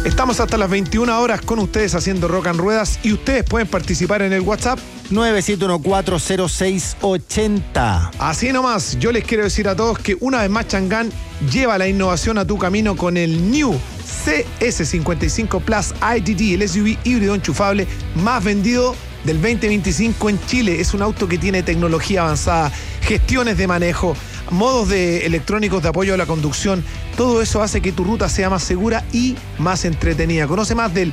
Estamos hasta las 21 horas con ustedes haciendo Rock and Ruedas y ustedes pueden participar en el WhatsApp 97140680. Así nomás, yo les quiero decir a todos que una vez más Chang'an lleva la innovación a tu camino con el New CS55 Plus ITT, el SUV híbrido enchufable más vendido del 2025 en Chile. Es un auto que tiene tecnología avanzada, gestiones de manejo, modos electrónicos de apoyo a la conducción. Todo eso hace que tu ruta sea más segura y más entretenida. Conoce más del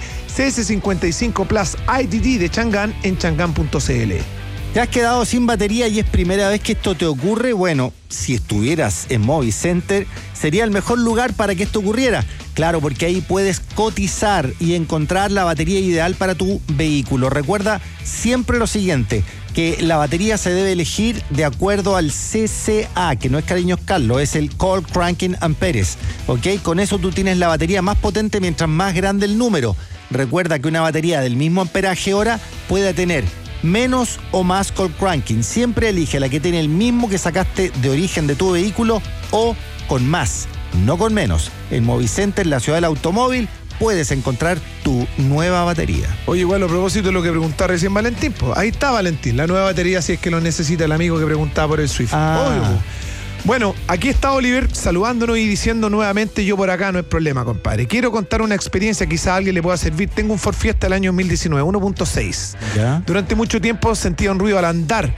CS55 Plus ITT de Chang'an en chang'an.cl. ¿Te has quedado sin batería y es primera vez que esto te ocurre? Bueno, si estuvieras en Movicenter, sería el mejor lugar para que esto ocurriera. Claro, porque ahí puedes cotizar y encontrar la batería ideal para tu vehículo. Recuerda siempre lo siguiente, que la batería se debe elegir de acuerdo al CCA, que no es cariños Carlos, es el Cold Cranking Amperes. ¿Ok? Con eso tú tienes la batería más potente mientras más grande el número. Recuerda que una batería del mismo amperaje hora puede tener menos o más cold cranking. Siempre elige la que tiene el mismo que sacaste de origen de tu vehículo o con más, no con menos. En Movicenter, la ciudad del automóvil, puedes encontrar tu nueva batería. Oye, igual a propósito de lo que preguntaba recién Valentín, pues ahí está Valentín, la nueva batería si es que lo necesita el amigo que preguntaba por el Swift. Obvio, pues. Bueno, aquí está Oliver saludándonos y diciendo nuevamente, yo por acá no es problema, compadre. Quiero contar una experiencia, quizá a alguien le pueda servir. Tengo un Ford Fiesta del año 2019, 1.6. ¿Ya? Durante mucho tiempo sentía un ruido al andar.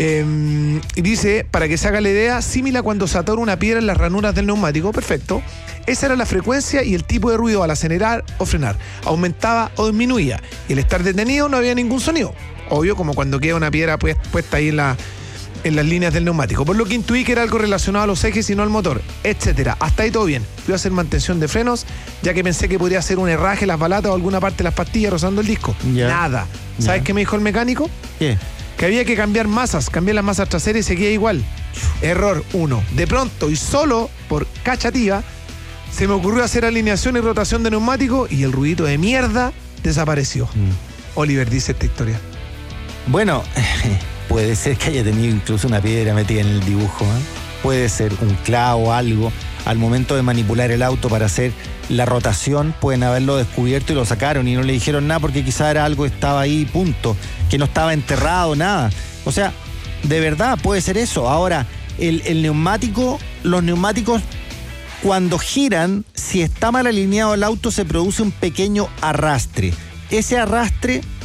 Y dice, para que se haga la idea, similar a cuando se atora una piedra en las ranuras del neumático. Perfecto. Esa era la frecuencia y el tipo de ruido al acelerar o frenar. Aumentaba o disminuía. Y al estar detenido no había ningún sonido. Obvio, como cuando queda una piedra puesta ahí en las líneas del neumático, por lo que intuí que era algo relacionado a los ejes y no al motor, etcétera. Hasta ahí todo bien. Fui a hacer mantención de frenos, ya que pensé que podría ser un herraje, las balatas o alguna parte de las pastillas rozando el disco. Ya. Nada. ¿Sabes qué me dijo el mecánico? ¿Qué? Que había que cambiar masas, cambié las masas traseras y seguía igual. Error 1. De pronto y solo por cachativa, se me ocurrió hacer alineación y rotación de neumático y el ruidito de mierda desapareció. Oliver dice esta historia. Bueno, puede ser que haya tenido incluso una piedra metida en el dibujo, ¿eh? Puede ser un clavo, algo. Al momento de manipular el auto para hacer la rotación, pueden haberlo descubierto y lo sacaron y no le dijeron nada porque quizá era algo que estaba ahí, punto. Que no estaba enterrado, nada. O sea, de verdad puede ser eso. Ahora, el neumático, los neumáticos, cuando giran, si está mal alineado el auto, se produce un pequeño arrastre. Ese arrastre